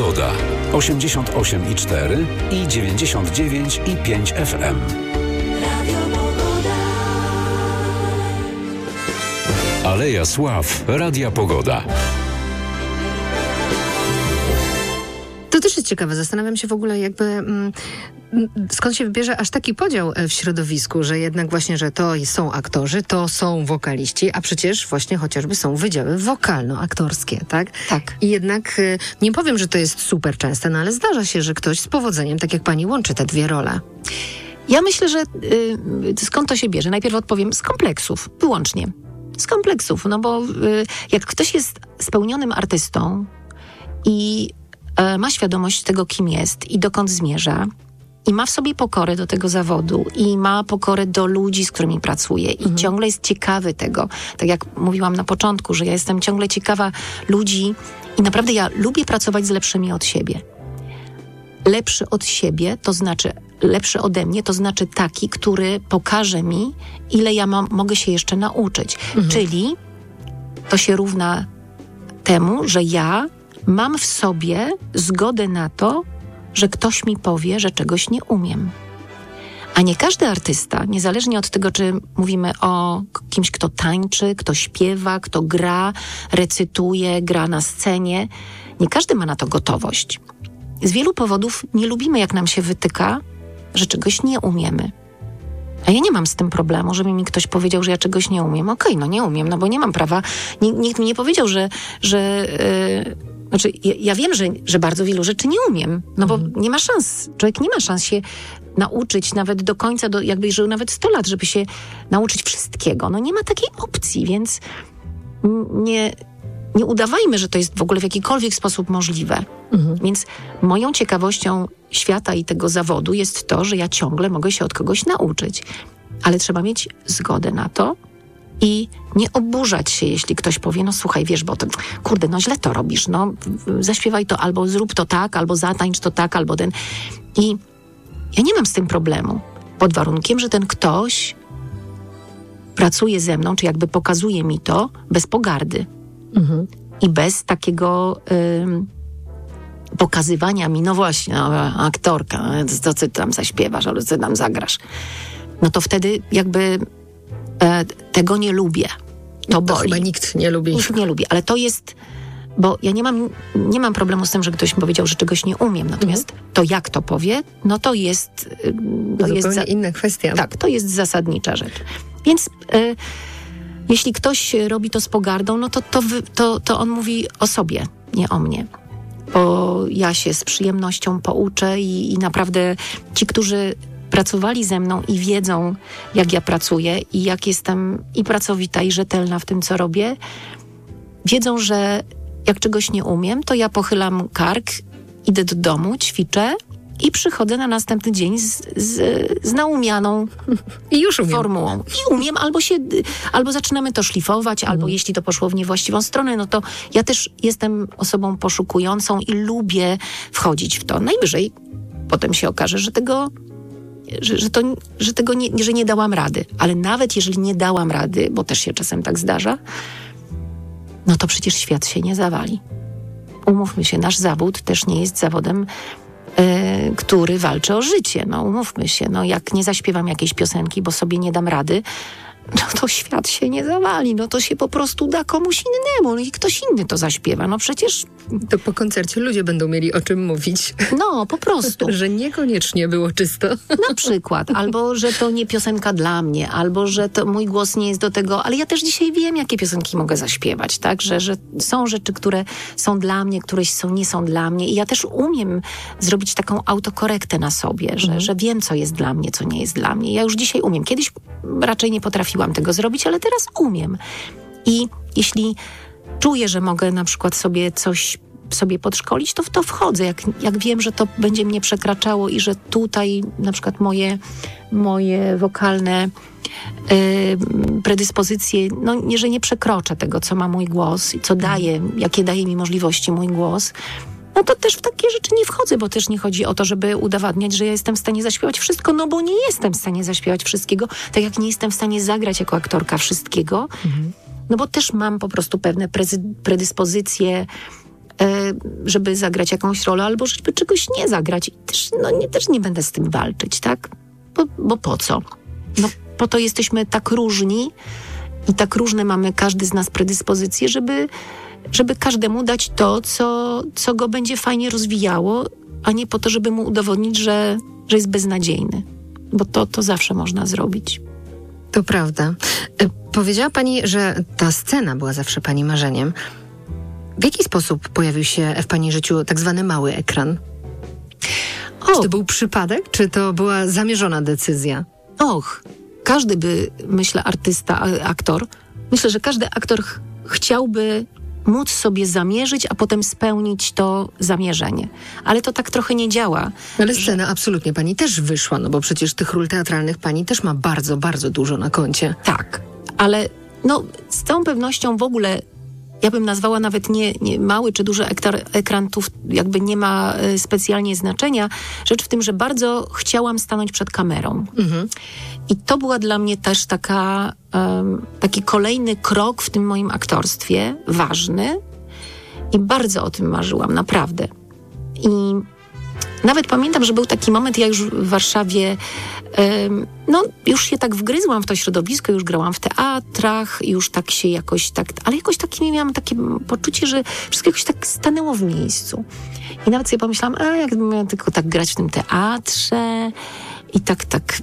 Pogoda. 88,4 i 99,5 FM. Aleja Sław. Radia Pogoda. To też jest ciekawe. Zastanawiam się w ogóle skąd się bierze aż taki podział w środowisku, że jednak właśnie, że to są aktorzy, to są wokaliści, a przecież właśnie chociażby są wydziały wokalno-aktorskie, tak? Tak. I jednak nie powiem, że to jest super częste, no ale zdarza się, że ktoś z powodzeniem, tak jak pani, łączy te dwie role. Ja myślę, że skąd to się bierze? Najpierw odpowiem z kompleksów, wyłącznie. Z kompleksów, no bo jak ktoś jest spełnionym artystą i ma świadomość tego, kim jest i dokąd zmierza i ma w sobie pokorę do tego zawodu i ma pokorę do ludzi, z którymi pracuje i ciągle jest ciekawy tego. Tak jak mówiłam na początku, że ja jestem ciągle ciekawa ludzi i naprawdę ja lubię pracować z lepszymi od siebie. Lepszy od siebie, to znaczy lepszy ode mnie, to znaczy taki, który pokaże mi, ile ja mogę się jeszcze nauczyć. Czyli to się równa temu, że ja mam w sobie zgodę na to, że ktoś mi powie, że czegoś nie umiem. A nie każdy artysta, niezależnie od tego, czy mówimy o kimś, kto tańczy, kto śpiewa, kto gra, recytuje, gra na scenie, nie każdy ma na to gotowość. Z wielu powodów nie lubimy, jak nam się wytyka, że czegoś nie umiemy. A ja nie mam z tym problemu, żeby mi ktoś powiedział, że ja czegoś nie umiem. Okej, no nie umiem, no bo nie mam prawa. Nikt mi nie powiedział, Znaczy, ja wiem, że bardzo wielu rzeczy nie umiem, no bo nie ma szans. Człowiek nie ma szans się nauczyć nawet do końca, jakby żył nawet 100 lat, żeby się nauczyć wszystkiego. No nie ma takiej opcji, więc nie udawajmy, że to jest w ogóle w jakikolwiek sposób możliwe. Więc moją ciekawością świata i tego zawodu jest to, że ja ciągle mogę się od kogoś nauczyć. Ale trzeba mieć zgodę na to i nie oburzać się, jeśli ktoś powie, no słuchaj, wiesz, bo to, kurde, no źle to robisz, no zaśpiewaj to, albo zrób to tak, albo zatańcz to tak, albo ten. I ja nie mam z tym problemu, pod warunkiem, że ten ktoś pracuje ze mną, czy jakby pokazuje mi to bez pogardy. I bez takiego pokazywania mi, no właśnie, no, aktorka, to ty tam zaśpiewasz, albo ty tam zagrasz. No to wtedy jakby tego nie lubię. To boli. Chyba nikt nie lubi. Nikt nie lubi, ale to jest, bo ja nie mam problemu z tym, że ktoś mi powiedział, że czegoś nie umiem. Natomiast to, jak to powie, no to jest... zupełnie inna kwestia. Tak, to jest zasadnicza rzecz. Więc jeśli ktoś robi to z pogardą, no to on mówi o sobie, nie o mnie. Bo ja się z przyjemnością pouczę i naprawdę ci, którzy pracowali ze mną i wiedzą, jak ja pracuję i jak jestem i pracowita, i rzetelna w tym, co robię, wiedzą, że jak czegoś nie umiem, to ja pochylam kark, idę do domu, ćwiczę i przychodzę na następny dzień z naumianą i już umiem. Formułą. I umiem, albo zaczynamy to szlifować, albo jeśli to poszło w niewłaściwą stronę, no to ja też jestem osobą poszukującą i lubię wchodzić w to. Najwyżej potem się okaże, że nie dałam rady. Ale nawet jeżeli nie dałam rady, bo też się czasem tak zdarza, no to przecież świat się nie zawali. Umówmy się, nasz zawód też nie jest zawodem, który walczy o życie. No umówmy się, no jak nie zaśpiewam jakiejś piosenki, bo sobie nie dam rady, no to świat się nie zawali, no to się po prostu da komuś innemu, no i ktoś inny to zaśpiewa, no przecież... To po koncercie ludzie będą mieli o czym mówić. No, po prostu. Że niekoniecznie było czysto. Na przykład, albo że to nie piosenka dla mnie, albo że to mój głos nie jest do tego, ale ja też dzisiaj wiem, jakie piosenki mogę zaśpiewać, tak, że są rzeczy, które są dla mnie, które nie są dla mnie i ja też umiem zrobić taką autokorektę na sobie, że wiem, co jest dla mnie, co nie jest dla mnie. Ja już dzisiaj umiem. Kiedyś raczej nie potrafiłam tego zrobić, ale teraz umiem. I jeśli czuję, że mogę na przykład sobie coś podszkolić, to w to wchodzę. Jak wiem, że to będzie mnie przekraczało i że tutaj na przykład moje wokalne predyspozycje, no że nie przekroczę tego, co ma mój głos i jakie daje mi możliwości mój głos, no to też w takie rzeczy nie wchodzę, bo też nie chodzi o to, żeby udowadniać, że ja jestem w stanie zaśpiewać wszystko, no bo nie jestem w stanie zaśpiewać wszystkiego, tak jak nie jestem w stanie zagrać jako aktorka wszystkiego, no bo też mam po prostu pewne predyspozycje żeby zagrać jakąś rolę, albo żeby czegoś nie zagrać. I też nie będę z tym walczyć, tak? Bo po co? No, po to jesteśmy tak różni i tak różne mamy każdy z nas predyspozycje, żeby każdemu dać to, co go będzie fajnie rozwijało, a nie po to, żeby mu udowodnić, że jest beznadziejny. Bo to zawsze można zrobić. To prawda. Powiedziała pani, że ta scena była zawsze pani marzeniem. W jaki sposób pojawił się w pani życiu tak zwany mały ekran? Czy to był przypadek, czy to była zamierzona decyzja? Każdy by, myślę, artysta, aktor, myślę, że każdy aktor chciałby móc sobie zamierzyć, a potem spełnić to zamierzenie. Ale to tak trochę nie działa. Ale scena absolutnie pani też wyszła, no bo przecież tych ról teatralnych pani też ma bardzo, bardzo dużo na koncie. Tak, ale z całą pewnością w ogóle ja bym nazwała nawet nie mały czy duży ekran, tu jakby nie ma specjalnie znaczenia. Rzecz w tym, że bardzo chciałam stanąć przed kamerą. I to była dla mnie też taki kolejny krok w tym moim aktorstwie, ważny. I bardzo o tym marzyłam, naprawdę. I nawet pamiętam, że był taki moment, ja już w Warszawie, już się tak wgryzłam w to środowisko, już grałam w teatrach, już tak się jakoś tak, ale jakoś miałam takie poczucie, że wszystko jakoś tak stanęło w miejscu. I nawet sobie pomyślałam, jakbym miała tylko tak grać w tym teatrze i tak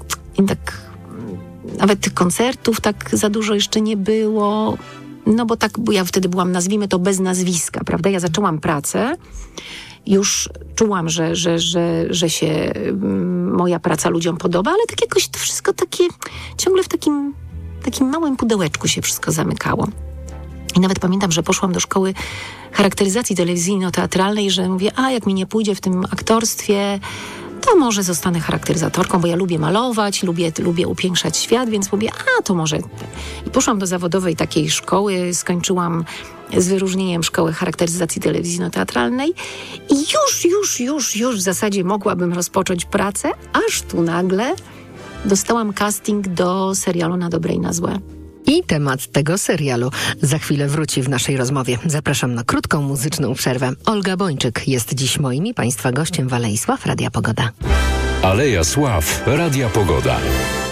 nawet tych koncertów tak za dużo jeszcze nie było, bo ja wtedy byłam, nazwijmy to, bez nazwiska, prawda? Ja zaczęłam pracę, już czułam, że się moja praca ludziom podoba, ale tak jakoś to wszystko takie, ciągle w takim małym pudełeczku się wszystko zamykało. I nawet pamiętam, że poszłam do szkoły charakteryzacji telewizyjno-teatralnej, że mówię, jak mi nie pójdzie w tym aktorstwie, to może zostanę charakteryzatorką, bo ja lubię malować, lubię upiększać świat, więc mówię, to może. I poszłam do zawodowej takiej szkoły, skończyłam z wyróżnieniem szkoły charakteryzacji telewizyjno-teatralnej i już w zasadzie mogłabym rozpocząć pracę, aż tu nagle dostałam casting do serialu Na dobre i na złe. I temat tego serialu za chwilę wróci w naszej rozmowie. Zapraszam na krótką muzyczną przerwę. Olga Bończyk jest dziś moim i Państwa gościem w Alei Sław Radia Pogoda. Aleja Sław Radia Pogoda.